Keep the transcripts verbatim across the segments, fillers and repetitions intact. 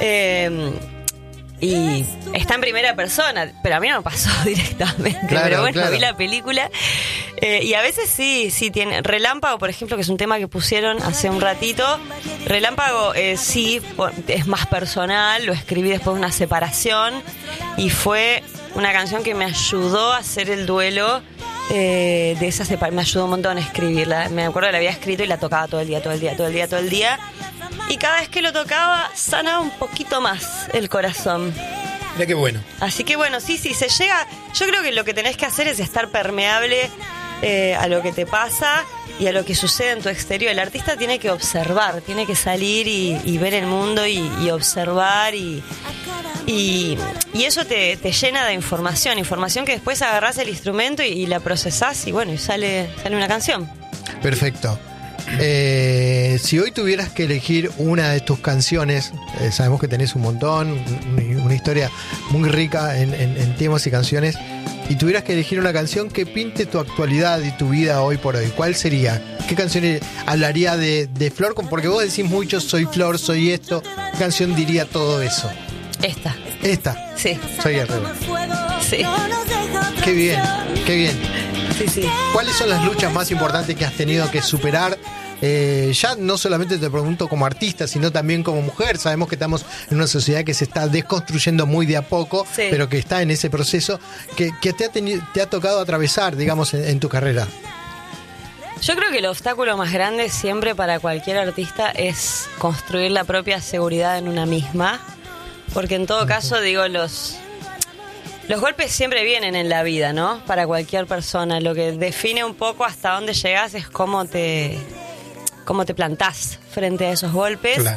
Eh, y está en primera persona, pero a mí no me pasó directamente. Claro, pero bueno, claro. vi la película. Eh, y a veces sí, sí tiene. Relámpago, por ejemplo, que es un tema que pusieron hace un ratito. Relámpago eh, sí es más personal, lo escribí después de una separación y fue una canción que me ayudó a hacer el duelo eh, de esa separación. Me ayudó un montón a escribirla. Me acuerdo que la había escrito y la tocaba todo el día, todo el día, todo el día, todo el día. Y cada vez que lo tocaba sanaba un poquito más el corazón. Mira qué bueno. Así que bueno, sí, sí, se llega. Yo creo que lo que tenés que hacer es estar permeable eh, a lo que te pasa y a lo que sucede en tu exterior. El artista tiene que observar, tiene que salir y, y ver el mundo y, y observar y, y, y eso te, te llena de información, información que después agarrás el instrumento y, y la procesás y bueno, y sale, sale una canción. Perfecto. Eh, si hoy tuvieras que elegir una de tus canciones, eh, sabemos que tenés un montón, un, una historia muy rica en, en, en temas y canciones, y tuvieras que elegir una canción que pinte tu actualidad y tu vida hoy por hoy, ¿cuál sería? ¿Qué canción hablaría de, de Flor? Porque vos decís mucho, soy Flor, soy esto. ¿Qué canción diría todo eso? Esta. ¿Esta? Sí. Soy el rey. Sí. Qué bien, qué bien. Sí, sí. ¿Cuáles son las luchas más importantes que has tenido que superar? Eh, ya no solamente te pregunto como artista, sino también como mujer. Sabemos que estamos en una sociedad que se está desconstruyendo muy de a poco, sí. pero que está en ese proceso que, que te, ha tenido, te ha tocado atravesar, digamos, en, en tu carrera. Yo creo que el obstáculo más grande siempre para cualquier artista es construir la propia seguridad en una misma, porque en todo caso, digo, los... Los golpes siempre vienen en la vida, ¿no? Para cualquier persona. Lo que define un poco hasta dónde llegás es cómo te, cómo te plantás frente a esos golpes. Claro.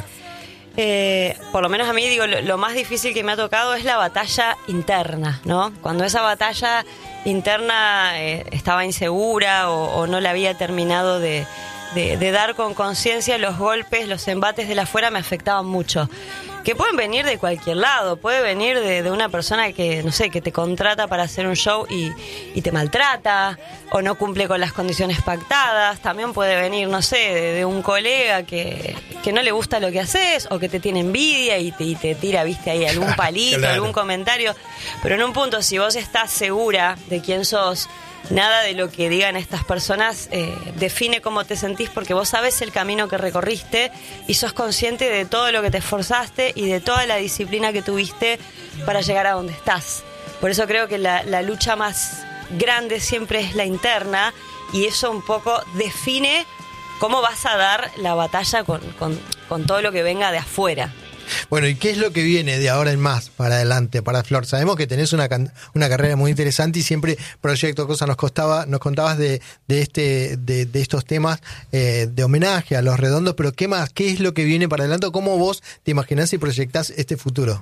Eh, por lo menos a mí, digo, lo, lo más difícil que me ha tocado es la batalla interna, ¿no? Cuando esa batalla interna eh, estaba insegura o, o no la había terminado de, de, de dar con conciencia, los golpes, los embates de la afuera me afectaban mucho. Que pueden venir de cualquier lado, puede venir de, de una persona que, no sé, que te contrata para hacer un show y, y te maltrata o no cumple con las condiciones pactadas. También puede venir, no sé, de, de un colega que, que no le gusta lo que haces o que te tiene envidia y te, y te tira, viste, ahí algún palito, Claro. algún comentario. Pero en un punto, si vos estás segura de quién sos, nada de lo que digan estas personas eh, define cómo te sentís, porque vos sabés el camino que recorriste y sos consciente de todo lo que te esforzaste y de toda la disciplina que tuviste para llegar a donde estás. Por eso creo que la, la lucha más grande siempre es la interna y eso un poco define cómo vas a dar la batalla con, con, con todo lo que venga de afuera. Bueno, ¿y qué es lo que viene de ahora en más para adelante para Flor? Sabemos que tenés una, can- una carrera muy interesante y siempre proyecto cosas. Nos costaba, nos contabas de, de este, de, de estos temas eh, de homenaje a Los Redondos, pero ¿qué más? ¿Qué es lo que viene para adelante? ¿Cómo vos te imaginás y proyectás este futuro?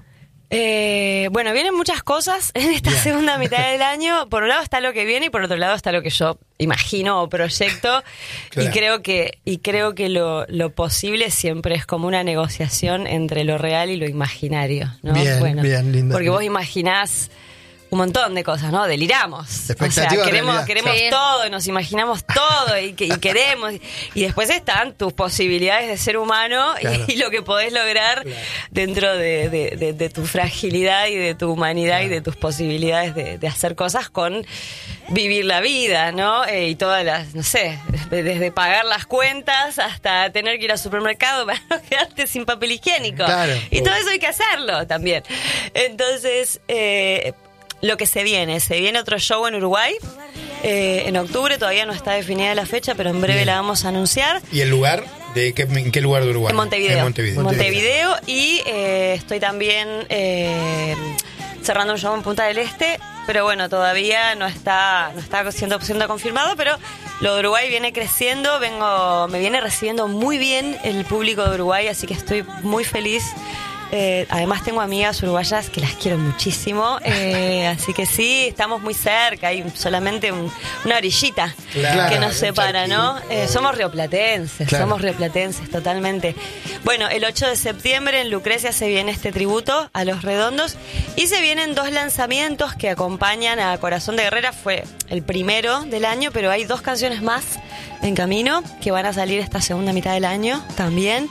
Eh, bueno, vienen muchas cosas en esta Bien. segunda mitad del año. Por un lado está lo que viene y por otro lado está lo que yo imagino o proyecto. Claro. Y creo que, y creo que lo, lo posible siempre es como una negociación entre lo real y lo imaginario, ¿no? Bien, bueno, bien, lindo. porque vos imaginás un montón de cosas, ¿no? Deliramos. O sea, Expectativa, queremos, realidad. queremos Sí. todo, nos imaginamos todo y, que, y queremos. Y después están tus posibilidades de ser humano Claro. y, y lo que podés lograr Claro. dentro de, de, de, de tu fragilidad y de tu humanidad y de tus posibilidades de, de hacer cosas con vivir la vida, ¿no? Eh, y todas las, no sé, desde pagar las cuentas hasta tener que ir al supermercado para no quedarte sin papel higiénico. Claro. Y todo eso hay que hacerlo también. Entonces, eh, lo que se viene, se viene otro show en Uruguay eh, en octubre, todavía no está definida la fecha, pero en breve Bien. la vamos a anunciar. ¿Y el lugar? ¿De qué, ¿En qué lugar de Uruguay? En Montevideo. En Montevideo. Montevideo, y eh, estoy también eh, cerrando un show en Punta del Este, pero bueno, todavía no está no está siendo, siendo confirmado, pero lo de Uruguay viene creciendo, vengo me viene recibiendo muy bien el público de Uruguay, así que estoy muy feliz. Eh, además tengo amigas uruguayas que las quiero muchísimo, eh, así que sí, estamos muy cerca, hay solamente un, una orillita Claro, que nos un separa, ¿no? charquito. Eh, somos rioplatenses, Claro. somos rioplatenses totalmente. Bueno, el ocho de septiembre en Lucrecia se viene este tributo a Los Redondos y se vienen dos lanzamientos que acompañan a Corazón de Guerrera, fue el primero del año, pero hay dos canciones más en camino que van a salir esta segunda mitad del año también.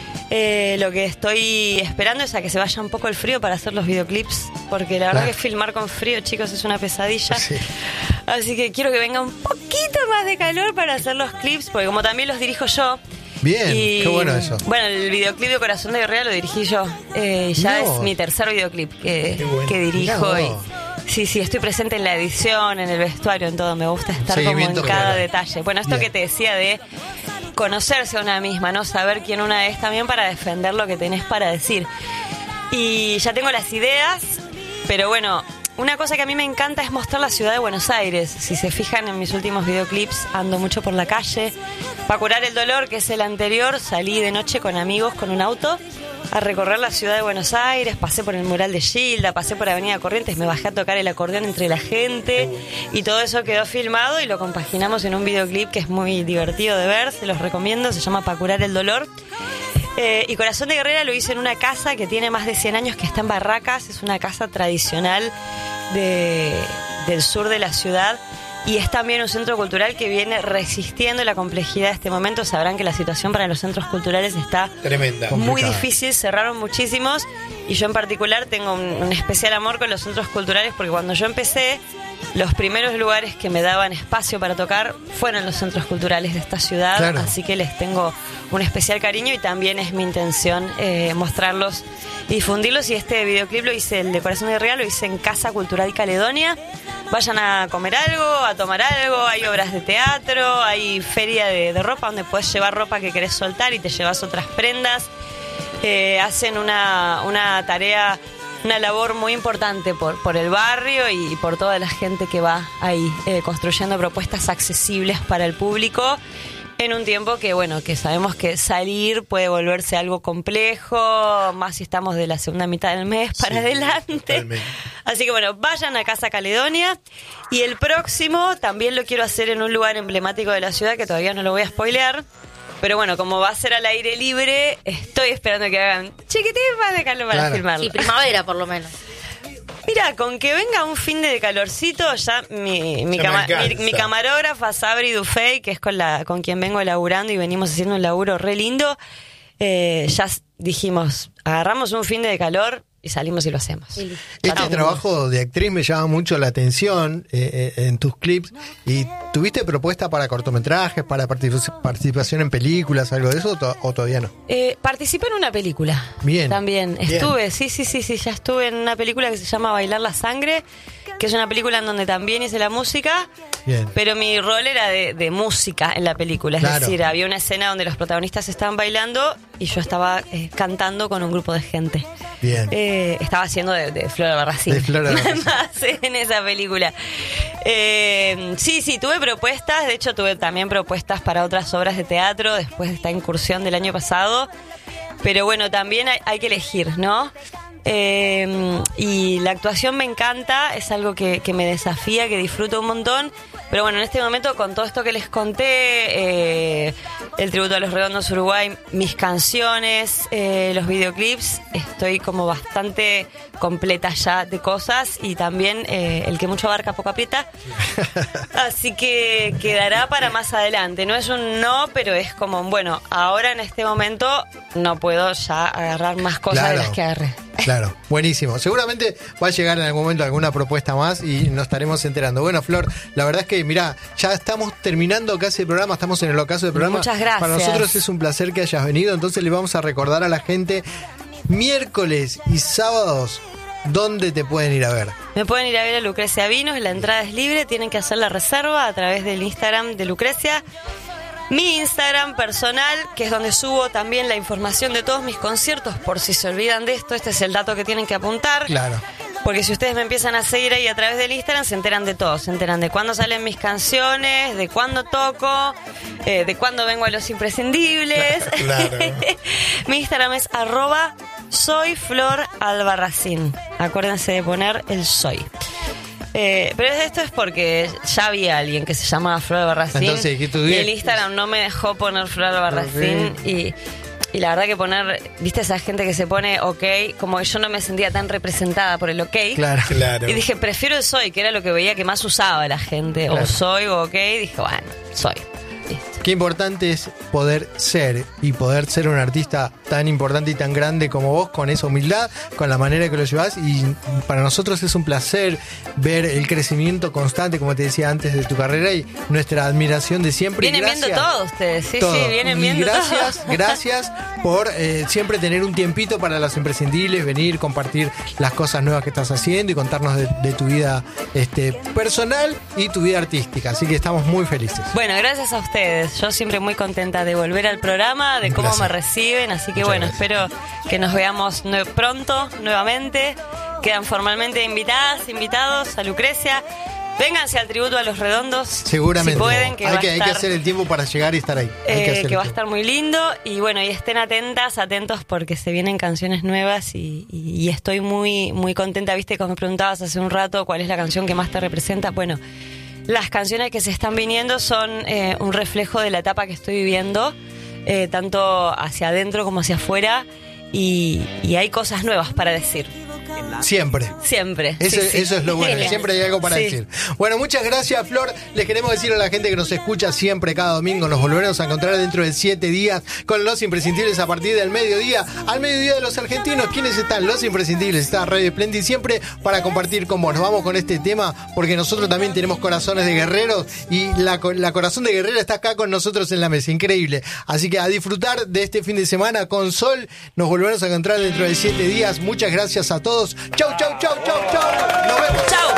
Eh, lo que estoy esperando es a que se vaya un poco el frío para hacer los videoclips, porque la verdad Claro. que filmar con frío, chicos, es una pesadilla. Sí. Así que quiero que venga un poquito más de calor para hacer los clips, porque como también los dirijo yo. Bien, y, qué bueno eso. Bueno, el videoclip de Corazón de Guerrera lo dirigí yo. Eh, ya No. es mi tercer videoclip que, Qué bueno. que dirijo. Mirá Y, vos. sí, sí, estoy presente en la edición, en el vestuario, en todo. Me gusta estar como Seguimiento en cada general. detalle. Bueno, esto Bien. que te decía de conocerse a una misma, ¿no? Saber quién una es también para defender lo que tenés para decir. Y ya tengo las ideas, pero bueno, una cosa que a mí me encanta es mostrar la ciudad de Buenos Aires. Si se fijan en mis últimos videoclips, ando mucho por la calle. Para curar el dolor, que es el anterior, salí de noche con amigos con un auto a recorrer la ciudad de Buenos Aires, pasé por el mural de Gilda, pasé por Avenida Corrientes, me bajé a tocar el acordeón entre la gente y todo eso quedó filmado y lo compaginamos en un videoclip que es muy divertido de ver, se los recomiendo, se llama Pa' curar el dolor. Eh, y Corazón de Guerrera lo hice en una casa que tiene más de cien años, que está en Barracas, es una casa tradicional de, del sur de la ciudad. Y es también un centro cultural que viene resistiendo la complejidad de este momento. Sabrán que la situación para los centros culturales está Tremenda. Com- muy Complicada. difícil, cerraron muchísimos. Y yo en particular tengo un, un especial amor con los centros culturales porque cuando yo empecé, los primeros lugares que me daban espacio para tocar fueron los centros culturales de esta ciudad. Claro. Así que les tengo un especial cariño y también es mi intención eh, mostrarlos y difundirlos. Y este videoclip lo hice, el de Corazón de Guerrera, lo hice en Casa Cultural Caledonia. Vayan a comer algo, a tomar algo, hay obras de teatro, hay feria de, de ropa donde puedes llevar ropa que querés soltar y te llevas otras prendas. Eh, hacen una, una tarea, una labor muy importante por, por el barrio y por toda la gente que va ahí eh, construyendo propuestas accesibles para el público. En un tiempo que, bueno, que sabemos que salir puede volverse algo complejo, más si estamos de la segunda mitad del mes para Sí, adelante. totalmente. Así que, bueno, vayan a Casa Caledonia. Y el próximo también lo quiero hacer en un lugar emblemático de la ciudad, que todavía no lo voy a spoilear. Pero bueno, como va a ser al aire libre, estoy esperando que hagan chiquitín más de calor para Claro. filmarlo. Sí, primavera por lo menos. Mira, con que venga un fin de calorcito, ya mi, mi, Ya me cama- mi, alcanza. mi camarógrafa Sabri Dufey, que es con la con quien vengo laburando y venimos haciendo un laburo re lindo, eh, ya s- dijimos, agarramos un fin de calor y salimos y lo hacemos. Sí. Este Vamos. trabajo de actriz me llama mucho la atención eh, eh, en tus clips. ¿Y tuviste propuesta para cortometrajes, para particip- participación en películas, algo de eso o, to- o todavía no? Eh, participé en una película. Bien. También. Bien. Estuve, sí, sí, sí, sí, ya estuve en una película que se llama Bailar la Sangre, que es una película en donde también hice la música. Bien. Pero mi rol era de, de música en la película. Es Claro. decir, había una escena donde los protagonistas estaban bailando y yo estaba eh, cantando con un grupo de gente. Bien. Eh, estaba haciendo de, de Flor Albarracín. De Flor Albarracín. Más en esa película. Eh, sí, sí, tuve propuestas. De hecho, tuve también propuestas para otras obras de teatro después de esta incursión del año pasado. Pero bueno, también hay, hay que elegir, ¿no? Eh, y la actuación me encanta, es algo que, que me desafía, que disfruto un montón. Pero bueno, en este momento, con todo esto que les conté, eh, el tributo a los Redondos Uruguay, mis canciones, eh, los videoclips, estoy como bastante completa ya de cosas y también eh, el que mucho abarca poco aprieta. Así que quedará para más adelante. No es un no, pero es como, bueno, ahora en este momento no puedo ya agarrar más cosas Claro. de las que agarré. Claro, buenísimo. Seguramente va a llegar en algún momento alguna propuesta más y nos estaremos enterando. Bueno, Flor, la verdad es que, mirá, ya estamos terminando casi el programa, estamos en el ocaso del programa. Muchas gracias. Para nosotros es un placer que hayas venido, entonces le vamos a recordar a la gente miércoles y sábados dónde te pueden ir a ver. Me pueden ir a ver a Lucrecia Vinos, la entrada es libre, tienen que hacer la reserva a través del Instagram de Lucrecia. Mi Instagram personal, que es donde subo también la información de todos mis conciertos, por si se olvidan de esto, este es el dato que tienen que apuntar. Claro. Porque si ustedes me empiezan a seguir ahí a través del Instagram, se enteran de todo. Se enteran de cuándo salen mis canciones, de cuándo toco, eh, de cuándo vengo a Los Imprescindibles. Claro. Mi Instagram es arroba soy Flor Albarracín. Acuérdense de poner el soy. Eh, pero esto es porque ya había alguien que se llamaba Flor Albarracín. Entonces, ¿qué tú y dices? el Instagram no me dejó poner Flor Albarracín. Ok. Y, y la verdad que poner, viste esa gente que se pone ok, como que yo no me sentía tan representada por el ok. Claro. Claro. Y dije, prefiero el soy, que era lo que veía que más usaba la gente. Claro. O soy o ok. Dije, bueno, soy. Listo. Qué importante es poder ser y poder ser un artista tan importante y tan grande como vos, con esa humildad, con la manera que lo llevás. Y para nosotros es un placer ver el crecimiento constante, como te decía antes, de tu carrera y nuestra admiración de siempre. Vienen Gracias. viendo todos ustedes, sí, Todo. sí, vienen Y viendo gracias, todo. gracias por eh, siempre tener un tiempito para los imprescindibles, venir, compartir las cosas nuevas que estás haciendo y contarnos de, de tu vida este, personal y tu vida artística. Así que estamos muy felices. Bueno, gracias a ustedes. Yo siempre muy contenta de volver al programa, de Un cómo placer. me reciben. Así que Muchas bueno, gracias. espero que nos veamos nue- pronto, nuevamente. Quedan formalmente invitadas, invitados a Lucrecia. Vénganse al tributo a Los Redondos. Seguramente. Si pueden, que hay, va que, a hay estar, que hacer el tiempo para llegar y estar ahí. Hay eh, que hacer que el va a tiempo. estar muy lindo. Y bueno, y estén atentas, atentos, porque se vienen canciones nuevas y, y- y estoy muy, muy contenta. Viste, como me preguntabas hace un rato cuál es la canción que más te representa. Bueno, las canciones que se están viniendo son eh, un reflejo de la etapa que estoy viviendo, eh, tanto hacia adentro como hacia afuera, y, y hay cosas nuevas para decir. Siempre. Siempre. Eso, Sí, sí. eso es lo bueno, Genial. siempre hay algo para Sí. decir. Bueno, muchas gracias, Flor. Les queremos decir a la gente que nos escucha siempre cada domingo. Nos volveremos a encontrar dentro de siete días con Los Imprescindibles a partir del mediodía. Al mediodía de los argentinos, ¿quiénes están? Los Imprescindibles. Está Radio Splendid siempre para compartir con vos. Nos vamos con este tema porque nosotros también tenemos corazones de guerreros y la, co- la corazón de guerrera está acá con nosotros en la mesa. Increíble. Así que a disfrutar de este fin de semana con sol. Nos volveremos a encontrar dentro de siete días. Muchas gracias a todos. Chau, chau, chau, chau, chau. Nos vemos. Chau.